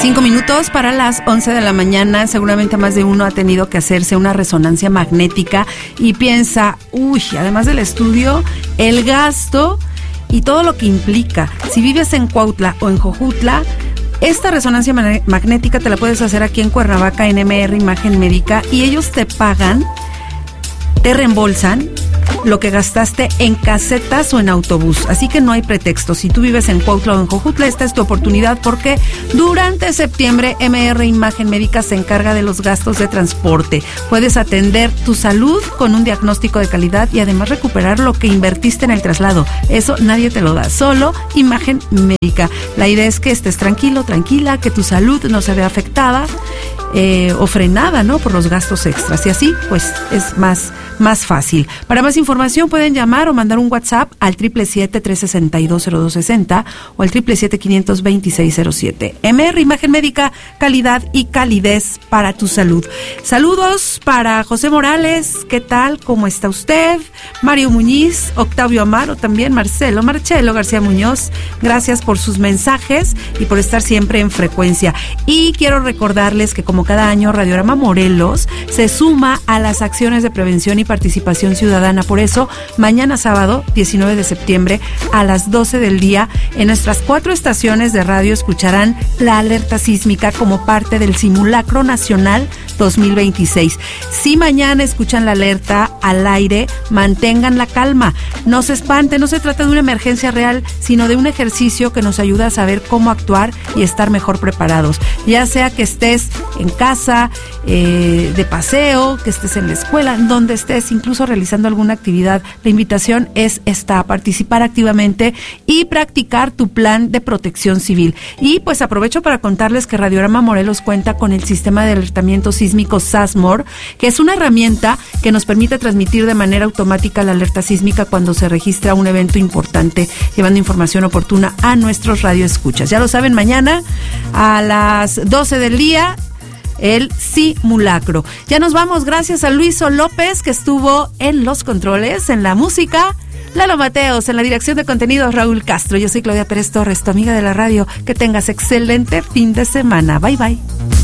5 minutos para las 11 de la mañana. Seguramente más de uno ha tenido que hacerse una resonancia magnética y piensa, además del estudio, el gasto y todo lo que implica. Si vives en Cuautla o en Jojutla, esta resonancia magnética te la puedes hacer aquí en Cuernavaca, en MR Imagen Médica, y ellos te pagan, te reembolsan lo que gastaste en casetas o en autobús. Así que no hay pretexto. Si tú vives en Cuautla o en Jojutla, esta es tu oportunidad, porque durante septiembre MR Imagen Médica se encarga de los gastos de transporte. Puedes atender tu salud con un diagnóstico de calidad y además recuperar lo que invertiste en el traslado. Eso nadie te lo da, solo Imagen Médica. La idea es que estés tranquilo, tranquila, que tu salud no se vea afectada o frenada, ¿no?, por los gastos extras, y así pues es más fácil. Para más información pueden llamar o mandar un WhatsApp al 777-362-0260 o al 777-500-2607. MR Imagen Médica, calidad y calidez para tu salud. Saludos para José Morales, ¿qué tal? ¿Cómo está usted? Mario Muñiz, Octavio Amaro, también Marcelo García Muñoz, gracias por sus mensajes y por estar siempre en frecuencia. Y quiero recordarles que como cada año Radiorama Morelos se suma a las acciones de prevención y participación ciudadana. Por eso, mañana sábado, 19 de septiembre, a las 12 del día, en nuestras 4 estaciones de radio escucharán la alerta sísmica como parte del Simulacro Nacional 2026. Si mañana escuchan la alerta al aire, mantengan la calma, no se espanten, no se trata de una emergencia real, sino de un ejercicio que nos ayuda a saber cómo actuar y estar mejor preparados. Ya sea que estés en casa, de paseo, que estés en la escuela, donde estés, incluso realizando alguna actividad, la invitación es esta, a participar activamente y practicar tu plan de protección civil. Y pues aprovecho para contarles que Radiorama Morelos cuenta con el sistema de alertamiento sísmico SASMOR, que es una herramienta que nos permite transmitir de manera automática la alerta sísmica cuando se registra un evento importante, llevando información oportuna a nuestros radioescuchas. Ya lo saben, mañana a las 12 del día, el simulacro. Ya nos vamos, gracias a Luiso López, que estuvo en los controles, en la música, Lalo Mateos, en la dirección de contenidos, Raúl Castro. Yo soy Claudia Pérez Torres, tu amiga de la radio. Que tengas excelente fin de semana. Bye, bye.